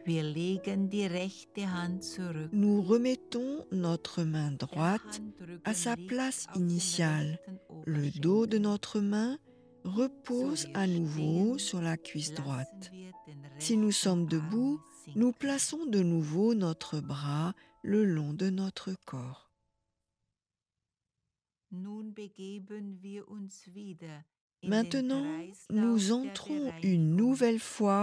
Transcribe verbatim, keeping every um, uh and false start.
Wir legen die rechte Hand zurück. Nous remettons notre main Der droite Handrücken à sa liegt place auf dem initiale. rechten Le dos de Oberschenkel. notre main repose So wir à nouveau stehen, sur la cuisse lassen droite. wir den Si nous rechten sommes Arm debout, nous sinken. plaçons de nouveau notre bras le long de notre corps. Nun begeben wir uns wieder in den Maintenant, Kreislauf nous der entrons Bereinigung. une nouvelle fois